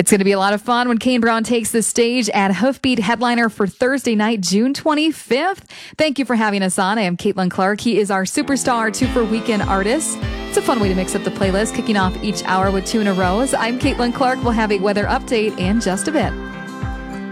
It's going to be a lot of fun when Kane Brown takes the stage at Hoofbeat headliner for Thursday night, June 25th. Thank you for having us on. I am Caitlin Clark. He is our superstar 2 for Weekend artist. It's a fun way to mix up the playlist, kicking off each hour with 2 in a row. I'm Caitlin Clark. We'll have a weather update in just a bit.